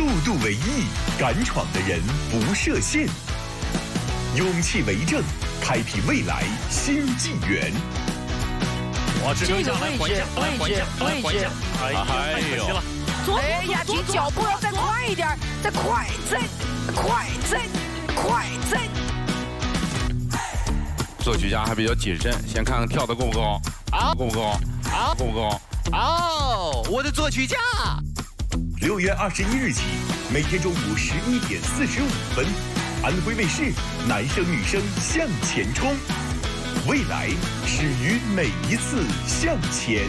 速度为翼，敢闯的人不设限。勇气为证，开辟未来新纪元。 我这个位置，位置，哎呦， 哎呀，停脚步要再快一点，再快，快！ 作曲家还比较谨慎，先看看跳得够不够，够不够，够不够？ 哦，我的作曲家。 6月21日起，每天中午11点45分，安徽卫视男生女生向前冲，未来始于每一次向前。